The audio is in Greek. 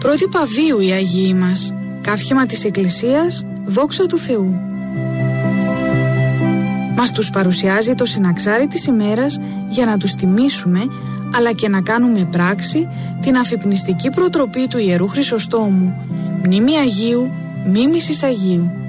Πρώτη Παβίου οι Αγίοι μας, καύχημα της Εκκλησίας, δόξα του Θεού. Μας τους παρουσιάζει το συναξάρι της ημέρας για να τους τιμήσουμε, αλλά και να κάνουμε πράξη την αφυπνιστική προτροπή του Ιερού Χρυσοστόμου. Μνήμη Αγίου, μίμησης Αγίου.